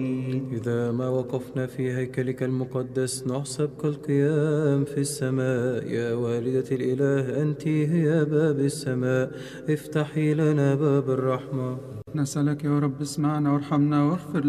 إذا ما وقفنا في هيكلك المقدس نحسب كالقيام في السماء. يا والدة الإله أنت هي باب السماء، افتحي لنا باب الرحمة. نسألك يا رب اسمعنا وارحمنا واغفر